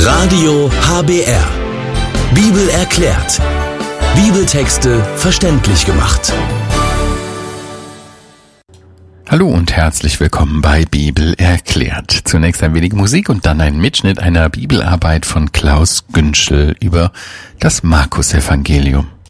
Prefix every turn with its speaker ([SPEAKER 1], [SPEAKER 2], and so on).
[SPEAKER 1] Radio HBR. Bibel erklärt. Bibeltexte verständlich gemacht.
[SPEAKER 2] Hallo und herzlich willkommen bei Bibel erklärt. Zunächst ein wenig Musik und dann ein Mitschnitt einer Bibelarbeit von Klaus Günschel über das Markus-Evangelium.